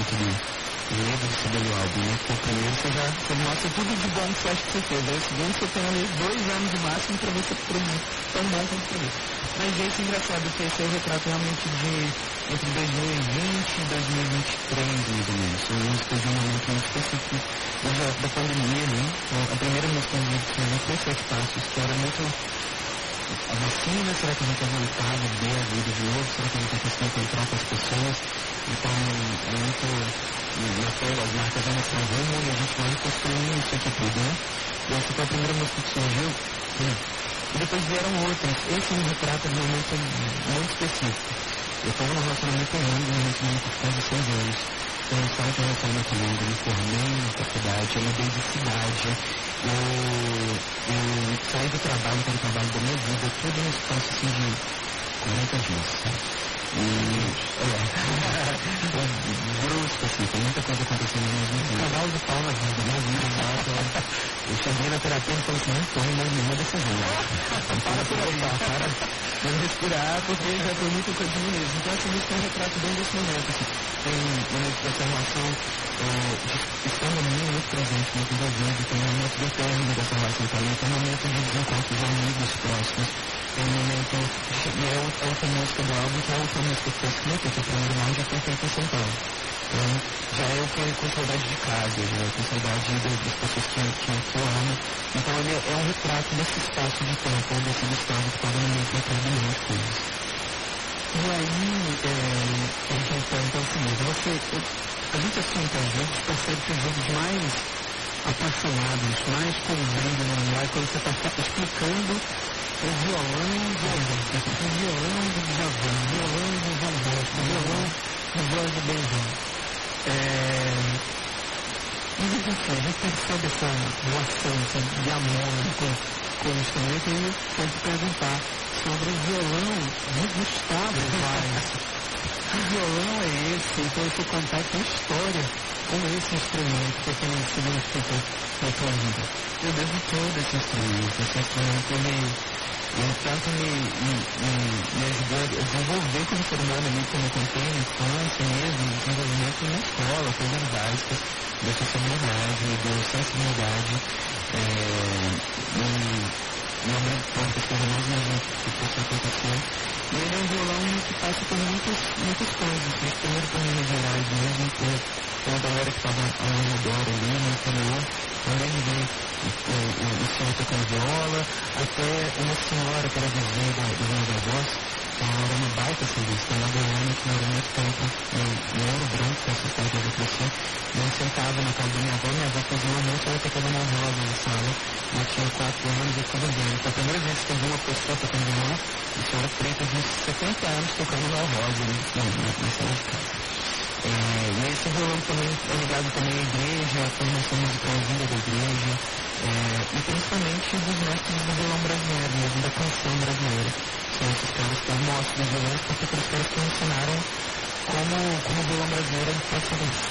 muito do medo de saber o álbum, né? Porque o primeiro você mostra tudo de bom que você acha que você fez. Aí o segundo você tem ali 2 anos no máximo pra ver se é tão bom quanto o primeiro. Mas gente, engraçado que esse é o retrato realmente de entre 2020 e 2023, mais ou menos. São músicas de um momento muito específico da pandemia, né? A primeira música que a gente foi 7 Passos, que era muito a vacina, será que a gente vai voltar a viver a vida de novo? Será que a gente vai conseguir encontrar com as pessoas? Então, é muito na tela, as marcas vão mostrar rumo e a gente vai construindo isso aqui tudo, né? E essa foi a primeira música que surgiu. E depois vieram outras. Esse é um retrato de um momento muito específico. Eu estava num relacionamento longo, um relacionamento por quase 6 anos. Então, eu estava de um relacionamento longo, eu me formei na faculdade, eu mudei de cidade. Eu saí do trabalho, que era o trabalho da minha vida, tudo no espaço assim de 40 dias, sabe? Brusco, assim, tem muita coisa acontecendo na minha vida. Cavalo de pau na vida, minha vida, exato. Eu cheguei na terapia e falei assim, não tome mais nenhuma decisão. Para por aí, para respirar, porque já foi muita coisa de mim mesmo. Então essa música é um retrato bem desse momento, assim. Tem um momento dessa relação de família muito presente, muito envolvido, tem um momento de término dessa relação também, tem um momento de desencontro de amigos próximos, tem um momento, e é outra música do álbum, que é outra música que foi escrita, que é o primeiro mal já foi feito em São Paulo. Então, já é o que com saudade de casa, já é com saudade das pessoas que eu amo. Então, ele é um retrato desse espaço de tempo, desse Gustavo que estava no meio de um milhão de coisas. E aí, a gente então o seguinte, a gente assim, às vezes percebe que os vídeos mais apaixonados, mais com brilho no olhar, quando você está explicando o violão do Alberto, o violão do Djavan, o violão do João Bosco, o violão do Jorge Benjamin. E a gente percebe essa relação de amor com o instrumento, e eu quero te perguntar sobre o violão de Gustavo Vaz. Que violão é esse? Então você contar essa história com esse instrumento, que tem um significado na tua vida. Eu devo todo esse instrumento, ele tanto me ajudou a desenvolver como ser humano ali, como eu contei na infância mesmo, desenvolvimento na escola, coisas básicas da sociabilidade, me deu sensibilidade, me abriu portas que eu jamais imaginei que fosse acontecer. E ele é um violão que passa por muitas coisas, mas primeiro por Minas Gerais mesmo, com a galera que estava ao redor ali, no interior, também vi o senhor tocando viola, até uma senhora que era vizinha dos meus avós, ela era uma baita solista, uma goiana que morou muito tempo em Ouro Branco, que é essa cidade onde eu cresci, e eu sentava na casa da minha avó fazia um almoço, ela tocava uma rosa na sala, eu tinha 4 anos e eu ficava vendo. Foi a primeira vez que eu vi uma pessoa tocando violão, e senhora preta de 70 anos tocando uma rosa na sala de casa. E esse violão também é ligado também à igreja, à formação musical vinda da igreja, e principalmente dos mestres do violão brasileiro, mesmo da canção brasileira. São esses caras que eu mostro dos violões, porque aqueles caras que me ensinaram como o violão brasileiro é fácil.